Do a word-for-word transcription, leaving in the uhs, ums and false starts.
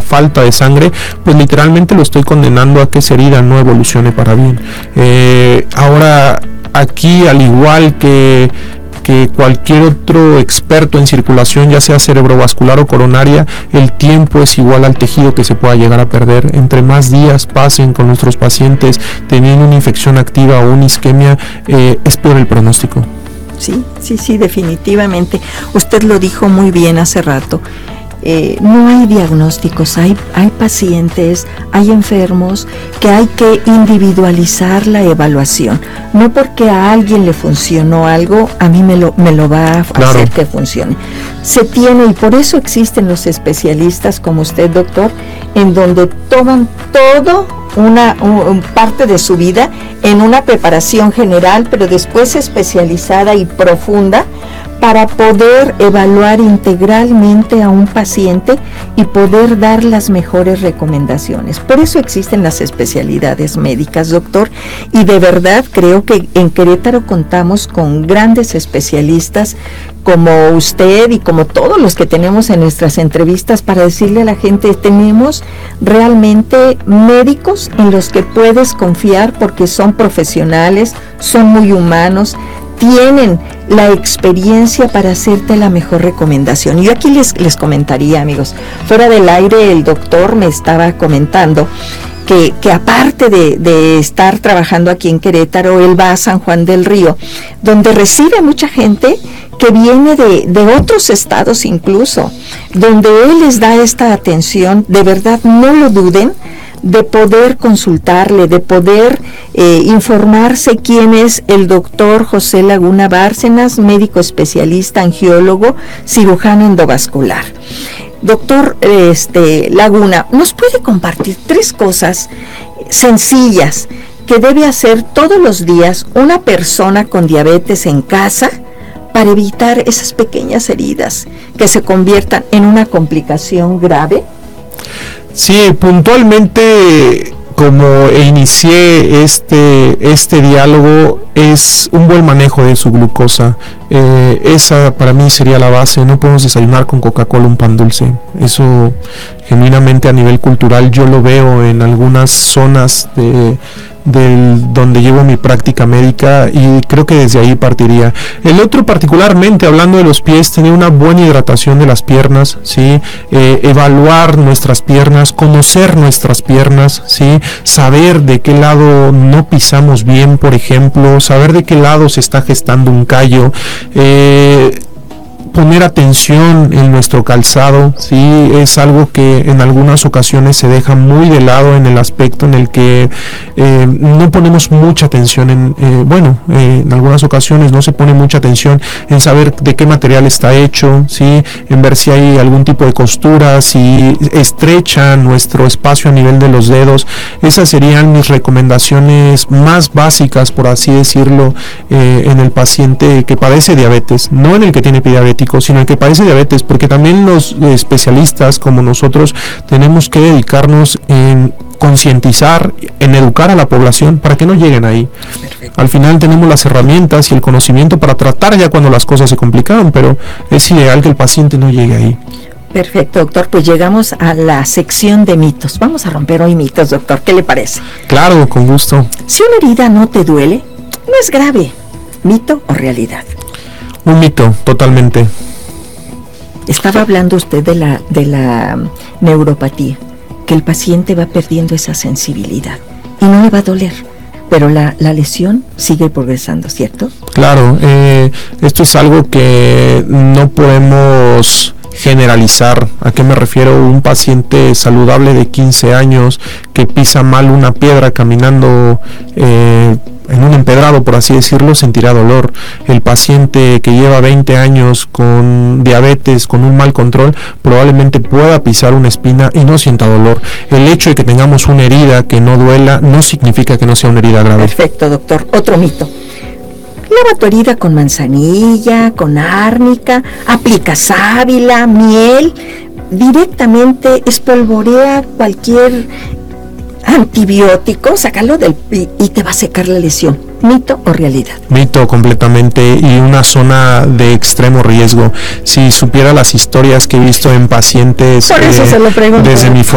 falta de sangre, pues literalmente lo estoy condenando a que esa herida no evolucione para bien. Eh, ahora, aquí, al igual que que cualquier otro experto en circulación, ya sea cerebrovascular o coronaria, el tiempo es igual al tejido que se pueda llegar a perder. Entre más días pasen con nuestros pacientes teniendo una infección activa o una isquemia, eh, es peor el pronóstico. Sí, sí, sí, definitivamente. Usted lo dijo muy bien hace rato. Eh, no hay diagnósticos, hay, hay pacientes, hay enfermos que hay que individualizar la evaluación. No porque a alguien le funcionó algo, a mí me lo, me lo va a Claro. hacer que funcione. Se tiene, y por eso existen los especialistas como usted, doctor, en donde toman todo una un, parte de su vida en una preparación general, pero después especializada y profunda, para poder evaluar integralmente a un paciente y poder dar las mejores recomendaciones. Por eso existen las especialidades médicas, doctor, y de verdad creo que en Querétaro contamos con grandes especialistas como usted y como todos los que tenemos en nuestras entrevistas, para decirle a la gente, tenemos realmente médicos en los que puedes confiar porque son profesionales, son muy humanos, tienen la experiencia para hacerte la mejor recomendación. Yo aquí les, les comentaría, amigos, fuera del aire el doctor me estaba comentando que, que aparte de, de estar trabajando aquí en Querétaro, él va a San Juan del Río, donde recibe mucha gente que viene de, de otros estados incluso, donde él les da esta atención. De verdad, no lo duden de poder consultarle, de poder eh, informarse quién es el doctor José Laguna Bárcenas, médico especialista, angiólogo, cirujano endovascular. Doctor este, Laguna, ¿nos puede compartir tres cosas sencillas que debe hacer todos los días una persona con diabetes en casa para evitar esas pequeñas heridas que se conviertan en una complicación grave? Sí, puntualmente, como inicié este, este diálogo, es un buen manejo de su glucosa. Eh, esa para mí sería la base. No podemos desayunar con Coca-Cola un pan dulce. Eso genuinamente a nivel cultural yo lo veo en algunas zonas de, del, donde llevo mi práctica médica, y creo que desde ahí partiría. El otro, particularmente hablando de los pies, tener una buena hidratación de las piernas, ¿sí? Eh, evaluar nuestras piernas, conocer nuestras piernas, ¿sí? Saber de qué lado no pisamos bien, por ejemplo, saber de qué lado se está gestando un callo, eh, poner atención en nuestro calzado, sí, es algo que en algunas ocasiones se deja muy de lado, en el aspecto en el que eh, no ponemos mucha atención en, eh, bueno, eh, en algunas ocasiones no se pone mucha atención en saber de qué material está hecho, sí, en ver si hay algún tipo de costura, si estrecha nuestro espacio a nivel de los dedos. Esas serían mis recomendaciones más básicas, por así decirlo, eh, en el paciente que padece diabetes, no en el que tiene prediabético, sino el que padece diabetes, porque también los especialistas como nosotros tenemos que dedicarnos en concientizar, en educar a la población para que no lleguen ahí. Perfecto. Al final tenemos las herramientas y el conocimiento para tratar ya cuando las cosas se complicaron, pero es ideal que el paciente no llegue ahí. Perfecto, doctor, pues llegamos a la sección de mitos. Vamos a romper hoy mitos, doctor, ¿qué le parece? Claro, con gusto. Si una herida no te duele, no es grave. ¿Mito o realidad? Un mito, totalmente. Estaba hablando usted de la, de la neuropatía, que el paciente va perdiendo esa sensibilidad y no le va a doler, pero la, la lesión sigue progresando, ¿cierto? Claro, eh, esto es algo que no podemos generalizar. ¿A qué me refiero? Un paciente saludable de quince años que pisa mal una piedra caminando eh, en un empedrado, por así decirlo, sentirá dolor. El paciente que lleva veinte años con diabetes, con un mal control, probablemente pueda pisar una espina y no sienta dolor. El hecho de que tengamos una herida que no duela no significa que no sea una herida grave. Perfecto, doctor. Otro mito. Lava tu herida con manzanilla, con árnica, aplica sábila, miel, directamente espolvorea cualquier antibiótico, sácalo del y te va a secar la lesión. ¿Mito o realidad? Mito completamente, y una zona de extremo riesgo. Si supiera las historias que he visto en pacientes, por eso eh, se lo pregunto, desde mi